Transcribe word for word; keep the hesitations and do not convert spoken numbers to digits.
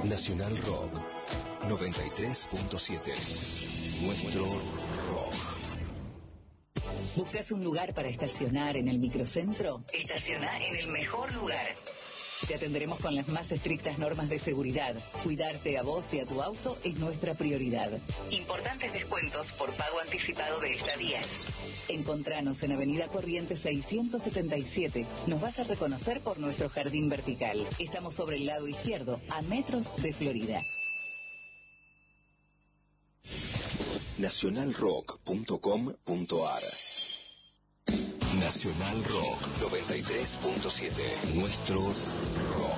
Nacional Rock noventa y tres punto siete. Nuestro rock. ¿Buscas un lugar para estacionar en el microcentro? Estaciona en el mejor lugar. Te atenderemos con las más estrictas normas de seguridad. Cuidarte a vos y a tu auto es nuestra prioridad. Importantes descuentos por pago anticipado de estadías. Encontranos en Avenida Corrientes seiscientos setenta y siete. Nos vas a reconocer por nuestro jardín vertical. Estamos sobre el lado izquierdo, a metros de Florida. nacional rock punto com punto ar. Nacional Rock noventa y tres punto siete. Nuestro rock.